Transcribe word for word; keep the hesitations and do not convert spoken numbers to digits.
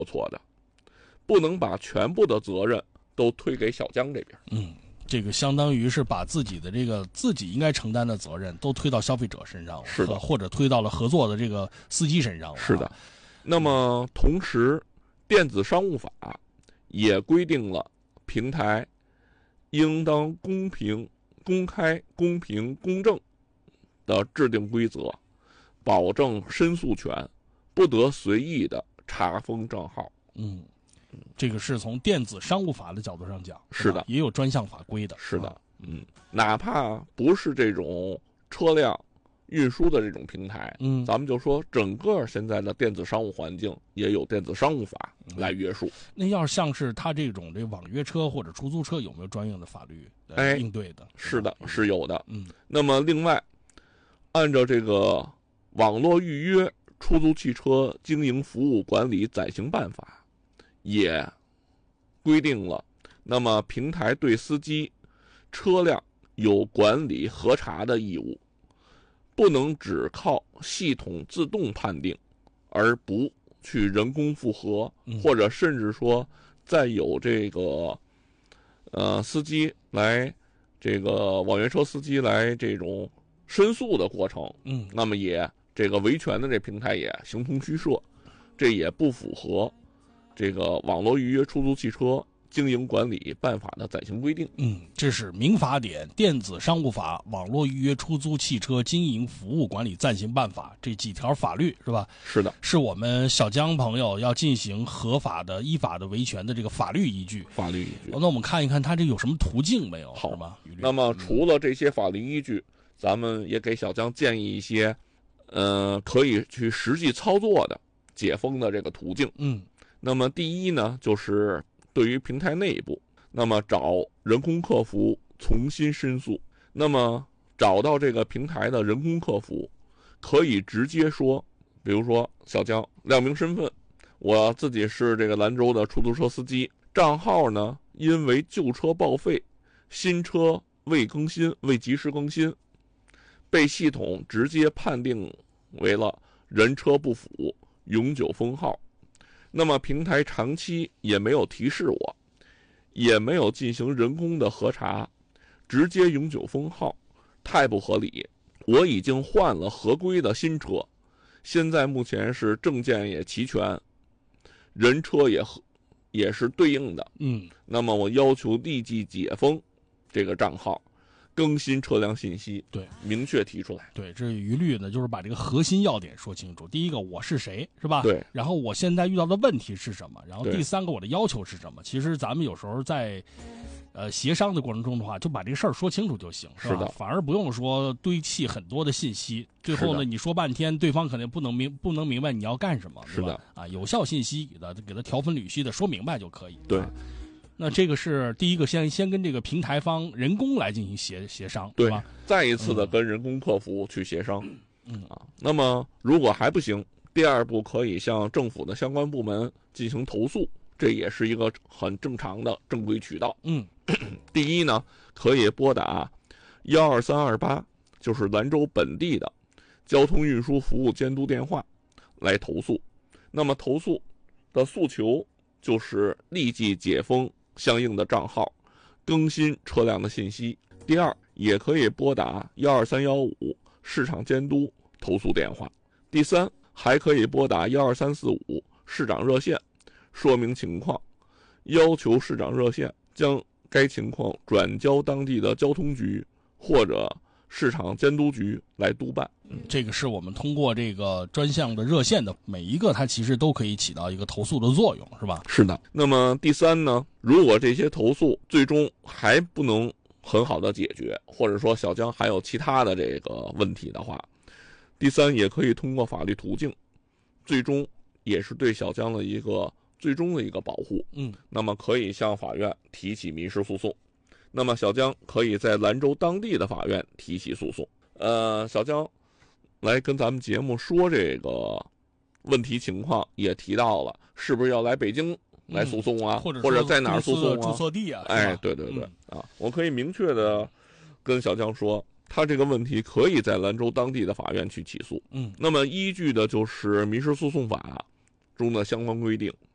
错的，不能把全部的责任都推给小江这边。 嗯，这个相当于是把自己的这个自己应该承担的责任都推到消费者身上了， 是的， 或者推到了合作的这个司机身上了。 是的。那么同时，电子商务法也规定了平台应当公平、公开、公平、公正的制定规则，保证申诉权，不得随意的查封账号。 嗯，这个是从电子商务法的角度上讲， 是的， 也有专项法规的。 是的， 啊、 嗯，哪怕不是这种车辆运输的这种平台， 嗯， 咱们就说整个现在的电子商务环境也有电子商务法来约束。 那要是像是他这种这网约车或者出租车，有没有专用的法律来应对的？ 哎、是的，是有的。 嗯， 那么另外，按照这个网络预约出租汽车经营服务管理暂行办法也规定了，那么平台对司机车辆有管理核查的义务，不能只靠系统自动判定，而不去人工复核， 嗯、 或者甚至说再有这个呃司机来这个网约车司机来这种申诉的过程， 嗯， 那么也这个维权的这平台也形同虚设，这也不符合这个网络预约出租汽车经营管理办法的暂行规定。 嗯，这是民法典、电子商务法、网络预约出租汽车经营服务管理暂行办法这几条法律是吧？ 是的， 是我们小江朋友要进行合法的、依法的维权的这个法律依据。 法律依据。 那我们看一看它这有什么途径没有？ 好吗？ 那么除了这些法律依据，咱们也给小江建议一些，呃，可以去实际操作的解封的这个途径。 嗯， 那么第一呢，就是对于平台内部，那么找人工客服重新申诉。那么找到这个平台的人工客服，可以直接说，比如说小江亮明身份，我自己是这个兰州的出租车司机，账号呢因为旧车报废，新车未更新、未及时更新，被系统直接判定为了人车不符，永久封号。那么平台长期也没有提示我，也没有进行人工的核查，直接永久封号，太不合理。我已经换了合规的新车，现在目前是证件也齐全，人车也也是对应的。 嗯， 那么我要求立即解封这个账号，更新车辆信息， 对， 明确提出来。 对，这一律呢，就是把这个核心要点说清楚。第一个，我是谁，是吧？ 对。 然后我现在遇到的问题是什么？然后对第三个，我的要求是什么？其实咱们有时候在，呃，协商的过程中的话，就把这个事儿说清楚就行，是吧？ 是的。 反而不用说堆砌很多的信息，最后呢，你说半天，对方肯定不能明不能明白你要干什么， 是的。 啊，有效信息给他给他条分缕析的说明白就可以。 对。 啊，那这个是第一个先，先先跟这个平台方人工来进行协协商， 对吧？ 再一次的跟人工客服去协商。 嗯啊，那么如果还不行，第二步可以向政府的相关部门进行投诉，这也是一个很正常的正规渠道。 嗯， 第一呢，可以拨打幺二三二八，就是兰州本地的交通运输服务监督电话来投诉。那么投诉的诉求就是立即解封相应的账号，更新车辆的信息。第二，也可以拨打幺二三幺五市场监督投诉电话。第三，还可以拨打幺二三四五市长热线，说明情况，要求市长热线将该情况转交当地的交通局或者市场监督局来督办。 嗯，这个是我们通过这个专项的热线的每一个，它其实都可以起到一个投诉的作用，是吧？ 是的。那么第三呢，如果这些投诉最终还不能很好的解决，或者说小江还有其他的这个问题的话，第三也可以通过法律途径，最终也是对小江的一个最终的一个保护。 嗯， 那么可以向法院提起民事诉讼。那么小江可以在兰州当地的法院提起诉讼。呃，小江来跟咱们节目说这个问题情况，也提到了是不是要来北京来诉讼啊， 嗯、或者或者在哪儿诉讼啊？ 注册地啊？ 哎，对对对、 嗯、 啊，我可以明确的跟小江说，他这个问题可以在兰州当地的法院去起诉。 嗯， 那么依据的就是民事诉讼法中的相关规定。